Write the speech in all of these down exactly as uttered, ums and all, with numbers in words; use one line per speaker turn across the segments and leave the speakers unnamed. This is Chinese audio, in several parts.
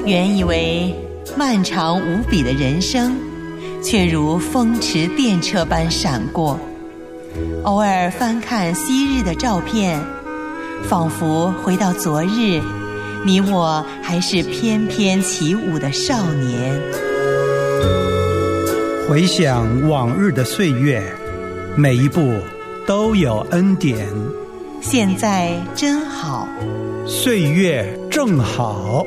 原以为漫长无比的人生，却如风驰电掣般闪过。偶尔翻看昔日的照片，仿佛回到昨日，你我还是翩翩起舞的少年。
回想往日的岁月，每一步都有恩典。
现在真好，
岁月正好。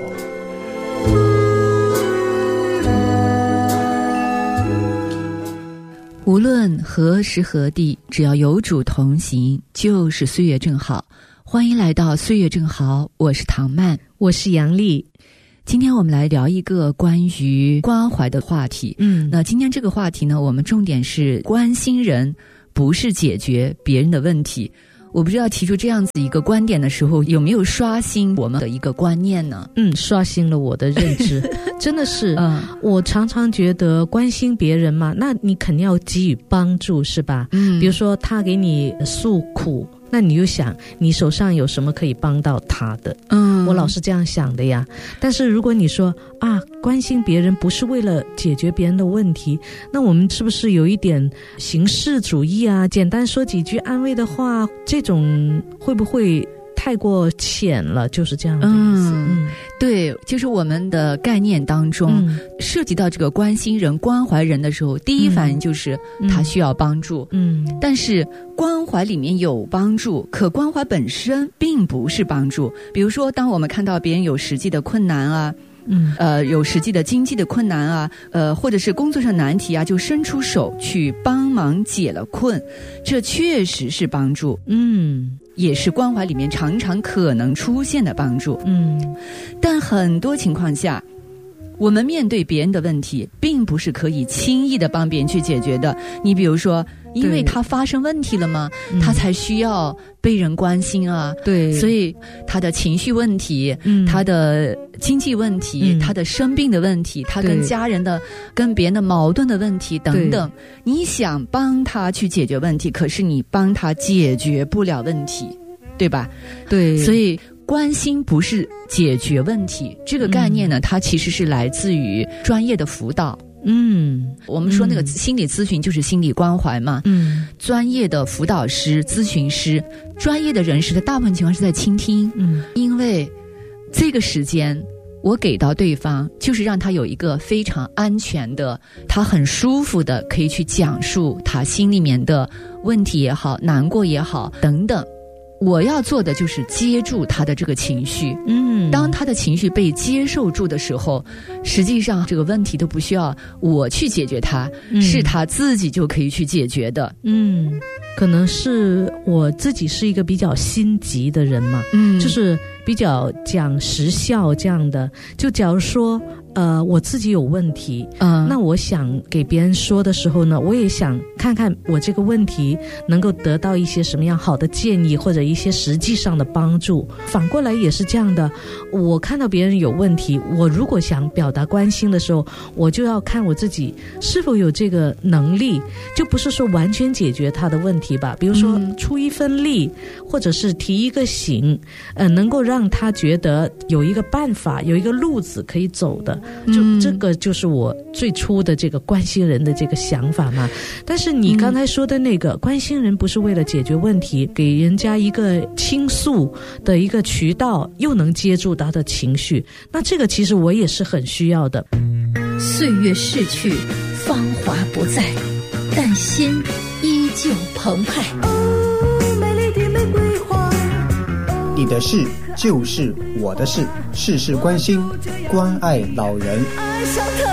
无论何时何地，只要有主同行，就是岁月正好。欢迎来到岁月正好，我是唐曼，
我是杨丽。
今天我们来聊一个关于关怀的话题。嗯，那今天这个话题呢，我们重点是关心人，不是解决别人的问题。我不知道提出这样子一个观点的时候，有没有刷新我们的一个观念呢？
嗯，刷新了我的认知。真的是、嗯、我常常觉得关心别人嘛，那你肯定要给予帮助，是吧？嗯，比如说他给你诉苦，那你就想你手上有什么可以帮到他的。嗯，我老是这样想的呀。但是如果你说啊，关心别人不是为了解决别人的问题，那我们是不是有一点形式主义啊？简单说几句安慰的话，这种会不会太过浅了？就是这样的意思。嗯，
嗯对，就是我们的概念当中、嗯、涉及到这个关心人关怀人的时候，第一反应就是他需要帮助。嗯，但是关怀里面有帮助，可关怀本身并不是帮助。比如说当我们看到别人有实际的困难啊，嗯，呃，有实际的经济的困难啊，呃，或者是工作上难题啊，就伸出手去帮忙解了困，这确实是帮助。嗯，也是关怀里面常常可能出现的帮助。嗯，但很多情况下，我们面对别人的问题，并不是可以轻易的帮别人去解决的。你比如说，因为他发生问题了吗？他才需要被人关心啊。对，所以他的情绪问题、嗯、他的经济问题、嗯、他的生病的问题，他跟家人的、跟别人的矛盾的问题等等，你想帮他去解决问题，可是你帮他解决不了问题，对吧？对，所以关心不是解决问题，这个概念呢、嗯、它其实是来自于专业的辅导。嗯，我们说那个心理咨询就是心理关怀嘛。嗯，专业的辅导师、咨询师、专业的人士，他大部分情况是在倾听。嗯，因为这个时间我给到对方，就是让他有一个非常安全的，他很舒服的可以去讲述他心里面的问题也好，难过也好等等。我要做的就是接住他的这个情绪。嗯，当他的情绪被接受住的时候，实际上这个问题都不需要我去解决它、嗯、是他自己就可以去解决的。嗯，
可能是我自己是一个比较心急的人嘛。嗯，就是比较讲实效这样的。就假如说呃，我自己有问题，嗯，那我想给别人说的时候呢，我也想看看我这个问题能够得到一些什么样好的建议，或者一些实际上的帮助。反过来也是这样的，我看到别人有问题，我如果想表达关心的时候，我就要看我自己是否有这个能力，就不是说完全解决他的问题吧。比如说出一份力，或者是提一个醒，呃，能够让他觉得有一个办法，有一个路子可以走的。就这个就是我最初的这个关心人的这个想法嘛。但是你刚才说的那个、嗯、关心人不是为了解决问题，给人家一个倾诉的一个渠道，又能接住他的情绪，那这个其实我也是很需要的。
岁月逝去，芳华不再，但心依旧澎湃。
哦，美丽的玫瑰花，
你的事就是我的事，事事关心，关爱老人。
爱上他。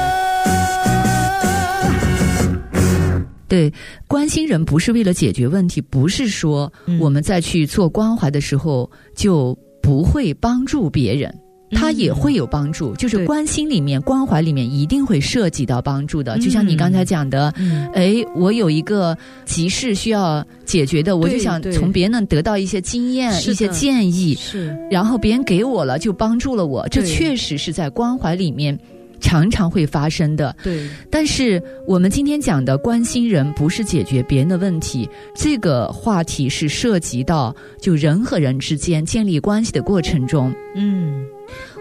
对，关心人不是为了解决问题，不是说我们在去做关怀的时候就不会帮助别人。它也会有帮助、嗯、就是关心里面关怀里面一定会涉及到帮助的、嗯、就像你刚才讲的、嗯、哎，我有一个急事需要解决的，我就想从别人那得到一些经验一些建议，是，然后别人给我了就帮助了我，这确实是在关怀里面常常会发生的。对，但是我们今天讲的关心人不是解决别人的问题，这个话题是涉及到就人和人之间建立关系的过程中，嗯，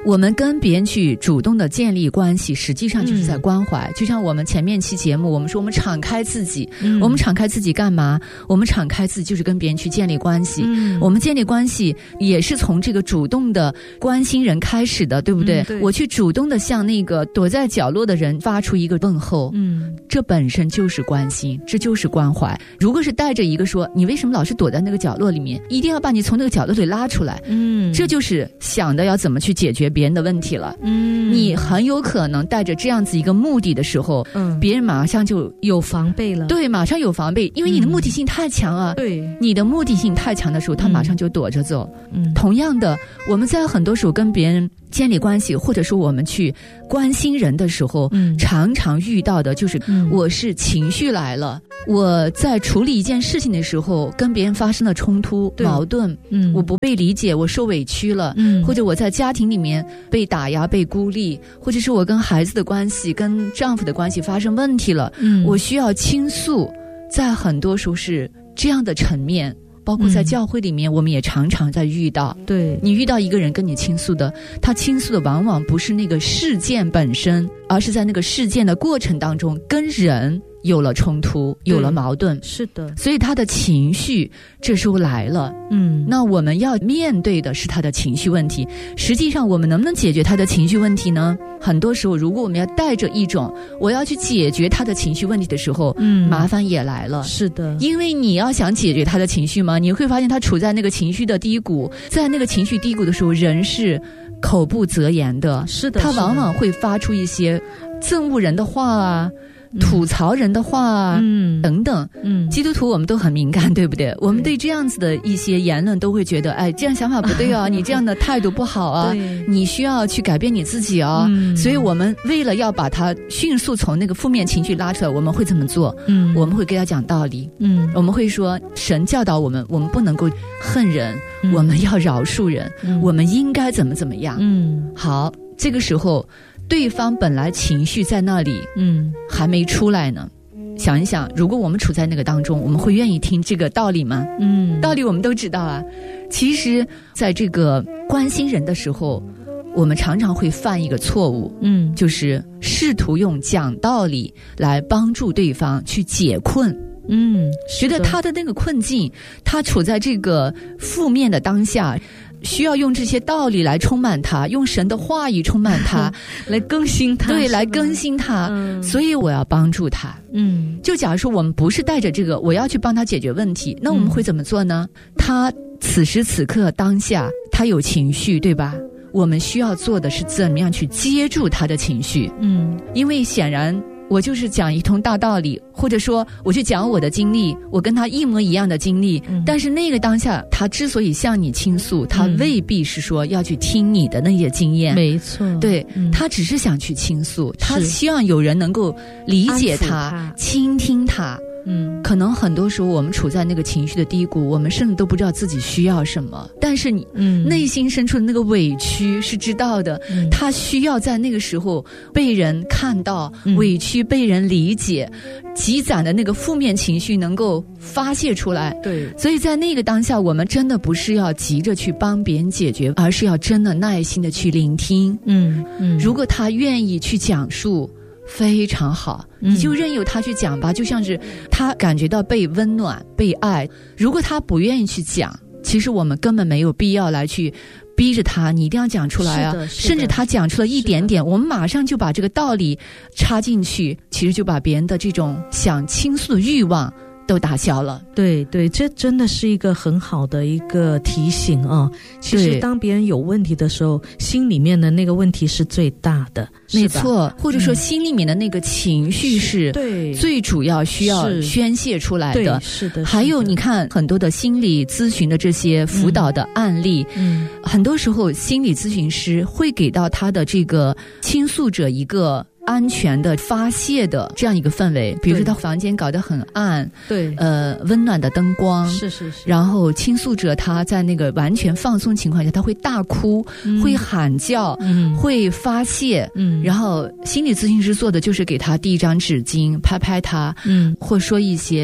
我们跟别人去主动的建立关系，实际上就是在关怀、嗯、就像我们前面期节目我们说我们敞开自己、嗯、我们敞开自己干嘛？我们敞开自己就是跟别人去建立关系、嗯、我们建立关系也是从这个主动的关心人开始的，对不对、嗯、对，我去主动的向那个躲在角落的人发出一个问候，嗯，这本身就是关心，这就是关怀。如果是带着一个说你为什么老是躲在那个角落里面，一定要把你从那个角落里拉出来，嗯，这就是想的要怎么去解决别人的问题了。嗯，你很有可能带着这样子一个目的的时候，嗯，别人马上就
有防备了。
对，马上有防备，因为你的目的性太强啊。对、嗯，你的目的性太强的时候，他马上就躲着走。嗯，同样的，我们在很多时候跟别人建立关系，或者说我们去关心人的时候，嗯，常常遇到的就是、嗯、我是情绪来了，我在处理一件事情的时候跟别人发生了冲突矛盾，嗯，我不被理解，我受委屈了，嗯，或者我在家庭里面被打压被孤立，或者是我跟孩子的关系跟丈夫的关系发生问题了，嗯，我需要倾诉，在很多时候是这样的层面，包括在教会里面、嗯、我们也常常在遇到。对，你遇到一个人跟你倾诉的，他倾诉的往往不是那个事件本身，而是在那个事件的过程当中跟人有了冲突，有了矛盾。是的，所以他的情绪这时候来了，嗯，那我们要面对的是他的情绪问题。实际上我们能不能解决他的情绪问题呢？很多时候如果我们要带着一种我要去解决他的情绪问题的时候，嗯，麻烦也来了。是的，因为你要想解决他的情绪嘛，你会发现他处在那个情绪的低谷，在那个情绪低谷的时候，人是口不择言的。是的，他往往会发出一些憎恶人的话啊，吐槽人的话，嗯，等等，嗯，基督徒我们都很敏感，对不对？我们对这样子的一些言论都会觉得，哎，这样想法不对啊，你这样的态度不好啊，你需要去改变你自己啊、嗯。所以我们为了要把他迅速从那个负面情绪拉出来，我们会怎么做？嗯，我们会给他讲道理，嗯，我们会说，神教导我们，我们不能够恨人，嗯、我们要饶恕人、嗯，我们应该怎么怎么样？嗯，好，这个时候。对方本来情绪在那里，嗯，还没出来呢。想一想，如果我们处在那个当中，我们会愿意听这个道理吗？嗯，道理我们都知道啊。其实，在这个关心人的时候，我们常常会犯一个错误，嗯，就是试图用讲道理来帮助对方去解困。嗯，觉得他的那个困境，他处在这个负面的当下。需要用这些道理来充满他，用神的话语充满他
来更新他，
对，来更新他、嗯、所以我要帮助他。嗯，就假如说我们不是带着这个我要去帮他解决问题，那我们会怎么做呢？嗯、他此时此刻当下他有情绪，对吧？我们需要做的是怎么样去接住他的情绪。嗯，因为显然我就是讲一通大道理，或者说我去讲我的经历，我跟他一模一样的经历、嗯、但是那个当下他之所以向你倾诉，他未必是说要去听你的那些经验。没错，对、嗯、他只是想去倾诉，他希望有人能够理解他，他倾听他。嗯，可能很多时候我们处在那个情绪的低谷，我们甚至都不知道自己需要什么，但是你嗯内心深处的那个委屈是知道的、嗯、他需要在那个时候被人看到、嗯、委屈被人理解，积攒的那个负面情绪能够发泄出来。对，所以在那个当下，我们真的不是要急着去帮别人解决，而是要真的耐心的去聆听。嗯嗯，如果他愿意去讲述，非常好，你就任由他去讲吧、嗯、就像是他感觉到被温暖被爱。如果他不愿意去讲，其实我们根本没有必要来去逼着他你一定要讲出来啊，甚至他讲出了一点点，我们马上就把这个道理插进去，其实就把别人的这种想倾诉的欲望都打消了。
对对，这真的是一个很好的一个提醒啊！其实当别人有问题的时候，心里面的那个问题是最大的，
没错，或者说心里面的那个情绪是最主要需要宣泄出来的。是的，还有你看很多的心理咨询的这些辅导的案例，嗯，很多时候心理咨询师会给到他的这个倾诉者一个安全的发泄的这样一个氛围，比如说他房间搞得很暗，对，呃，温暖的灯光，是是是，然后倾诉者他在那个完全放松情况下，他会大哭，嗯、会喊叫，嗯，会发泄，嗯，然后心理咨询师做的就是给他递一张纸巾，拍拍他，嗯，或说一些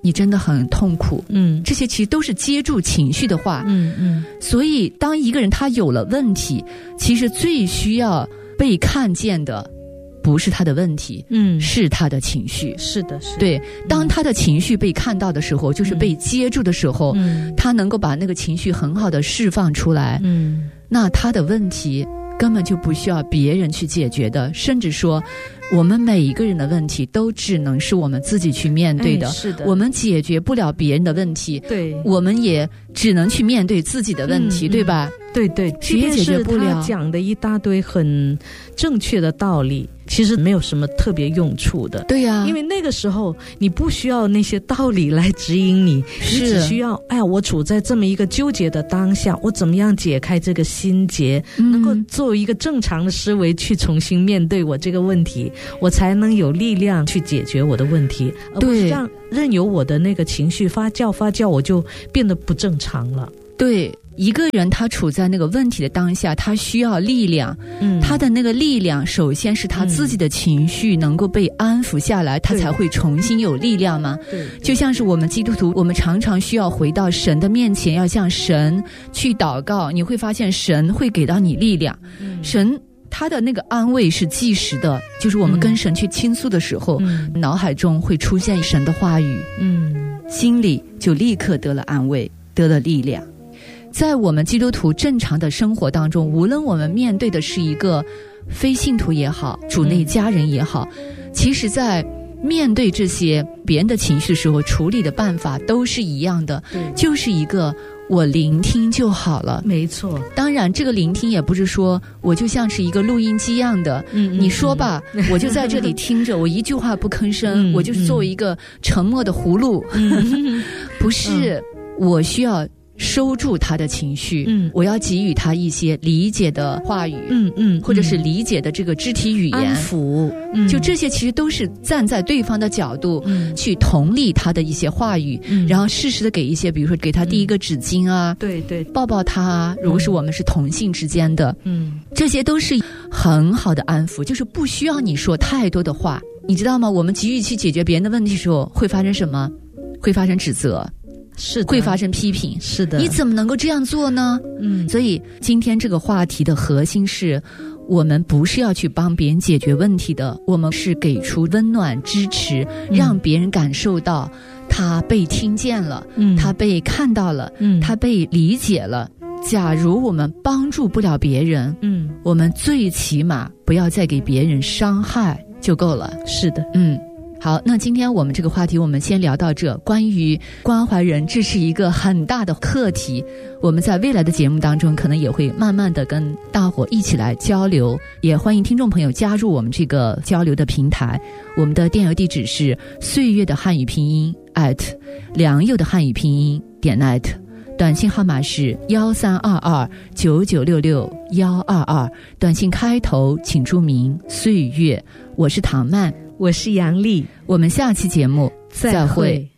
你真的很痛苦。
嗯，
这些其实都是接住情绪的话。
嗯嗯。
所以当一个人他有了问题，其实最需要被看见的不是他的问题，
嗯，
是他的情绪。
是的，是的。
对，当他的情绪被看到的时候，嗯、就是被接住的时候，嗯，他能够把那个情绪很好的释放出来，
嗯，
那他的问题根本就不需要别人去解决的，甚至说我们每一个人的问题都只能是我们自己去面对的。
哎、是的，
我们解决不了别人的问题，
对，
我们也只能去面对自己的问题，
嗯、
对吧？
对对，
谁也解决不了。
他讲的一大堆很正确的道理，其实没有什么特别用处的。
对呀、啊，
因为那个时候你不需要那些道理来指引你，你只需要哎呀，我处在这么一个纠结的当下，我怎么样解开这个心结，嗯、能够作为一个正常的思维去重新面对我这个问题，我才能有力量去解决我的问题，而不是让任由我的那个情绪发酵发酵，我就变得不正常了。
对。一个人他处在那个问题的当下，他需要力量，嗯，他的那个力量首先是他自己的情绪能够被安抚下来，嗯、他才会重新有力量嘛。
对，
就像是我们基督徒，我们常常需要回到神的面前，要向神去祷告，你会发现神会给到你力量，嗯、神他的那个安慰是即时的，就是我们跟神去倾诉的时候，嗯、脑海中会出现神的话语，
嗯，
心里就立刻得了安慰，得了力量。在我们基督徒正常的生活当中，无论我们面对的是一个非信徒也好，主内家人也好，嗯、其实在面对这些别人的情绪的时候，处理的办法都是一样的，就是一个我聆听就好了。
没错。
当然这个聆听也不是说我就像是一个录音机一样的，嗯、你说吧，嗯、我就在这里听着，我一句话不吭声，嗯、我就是作为一个沉默的葫芦，嗯、不是，嗯、我需要收住他的情绪，嗯，我要给予他一些理解的话语，
嗯嗯，
或者是理解的这个肢体语言，
安抚，嗯，
就这些其实都是站在对方的角度，嗯，去同理他的一些话语，嗯，然后适时的给一些，比如说给他递一个纸巾啊，
嗯、对对，
抱抱他啊，如果是我们是同性之间的，
嗯，
这些都是很好的安抚，就是不需要你说太多的话，你知道吗？我们急于去解决别人的问题的时候，会发生什么？会发生指责。
是的，
会发生批评，
是的，
你怎么能够这样做呢？嗯，所以今天这个话题的核心是，我们不是要去帮别人解决问题的，我们是给出温暖支持，嗯、让别人感受到他被听见了，嗯，他被看到了，嗯，他被理解了。假如我们帮助不了别人，嗯，我们最起码不要再给别人伤害就够了。
是的，
嗯。好，那今天我们这个话题我们先聊到这。关于关怀人，这是一个很大的课题，我们在未来的节目当中可能也会慢慢的跟大伙一起来交流，也欢迎听众朋友加入我们这个交流的平台。我们的电邮地址是岁月的汉语拼音 at 良友的汉语拼音点 net， 短信号码是幺三二二九九六六幺二二，短信开头请注明岁月。我是唐曼，
我是杨丽，
我们下期节目
再会。